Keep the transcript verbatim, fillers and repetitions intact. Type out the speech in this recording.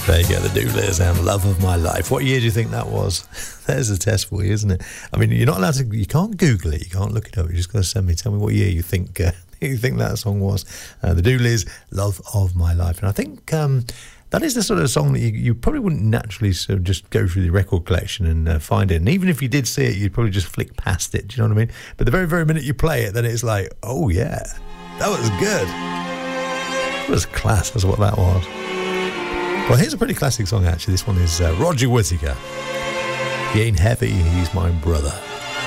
There you go, the Doolies and Love of My Life. What year do you think that was? There's a test for you, isn't it? I mean, you're not allowed to, you can't Google it, you can't look it up, you just got to send me, tell me what year you think uh, you think that song was. Uh, the Doolies, Love of My Life. And I think um, that is the sort of song that you, you probably wouldn't naturally sort of just go through the record collection and uh, find it. And even if you did see it, you'd probably just flick past it, do you know what I mean? But the very, very minute you play it, then it's like, oh yeah, that was good. It was class, that's what that was. Well, here's a pretty classic song, actually. This one is uh, Roger Whittaker. He ain't heavy, he's my brother.